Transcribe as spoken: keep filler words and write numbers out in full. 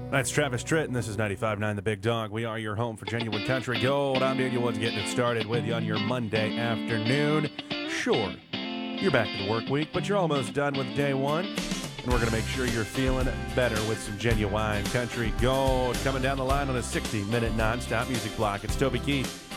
That's Travis Tritt, and this is ninety-five point nine The Big Dog. We are your home for genuine country gold. I'm Daniel Woods, getting it started with you on your Monday afternoon. Sure, you're back to the work week, but you're almost done with day one, and we're going to make sure you're feeling better with some genuine country gold. Coming down the line on a sixty-minute nonstop music block. It's Toby Keith